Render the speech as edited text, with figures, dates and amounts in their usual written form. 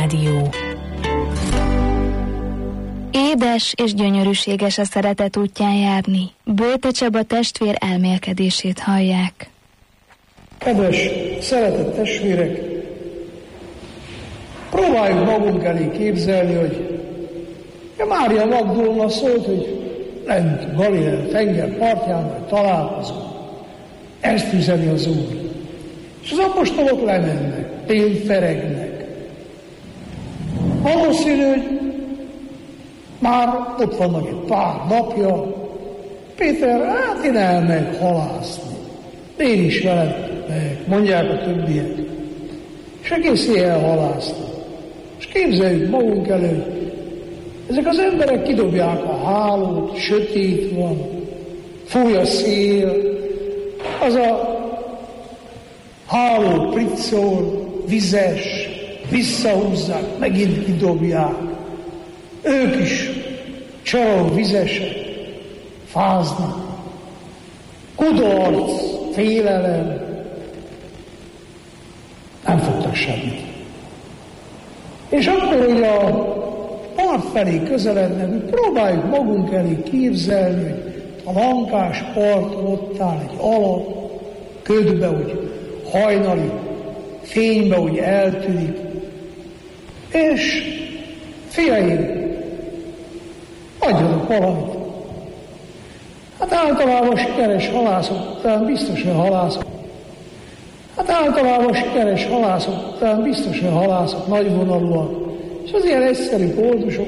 Rádió. Édes és gyönyörűséges a szeretet útján járni. Böjte Csaba testvér elmélkedését hallják. Kedves, szeretett testvérek, próbáljuk magunk elé képzelni, hogy Mária Magdolna szólt, hogy lent Galilea tenger partján majd találkozunk. Ezt üzeni az Úr. És az apostolok lemennek, tényferegnek. Valószínű, hogy már ott vannak egy pár napja. Péter, hát én elmegyek halászni. Én is veled megyek, mondják a többiek. És egész éjjel halászni. És képzeljük magunk előtt, ezek az emberek kidobják a hálót, sötét van, fúj a szél, az a háló priccol, vizes, visszahúzzák, megint kidobják. Ők is csaló vizesek, fáznak. Kudarc, félelem, nem fogtak semmit. És akkor, hogy a part felé közelednek, hogy próbáljuk magunk elé képzelni, hogy a lankás parton ott áll egy alak, ködbe, hogy hajnali fénybe, hogy eltűnik. És fiaim, adjanak valamit. Hát általában sikeres halászok után biztos, hogy halászok nagyvonalúak, és az ilyen egyszerű koldusok